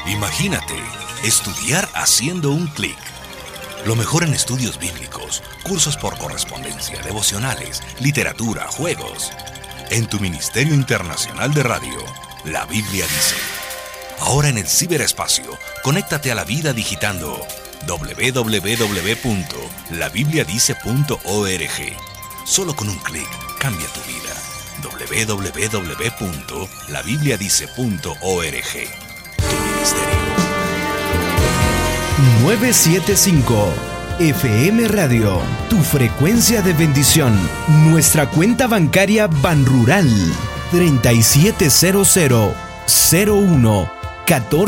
Imagínate, estudiar haciendo un clic. Lo mejor en estudios bíblicos, cursos por correspondencia, devocionales, literatura, juegos. En tu Ministerio Internacional de Radio, la Biblia dice. Ahora en el ciberespacio, conéctate a la vida digitando www.labibliadice.org. Solo con un clic cambia tu vida. www.labibliadice.org. Tu ministerio. 975 FM Radio, tu frecuencia de bendición. Nuestra cuenta bancaria Banrural 3700 01 14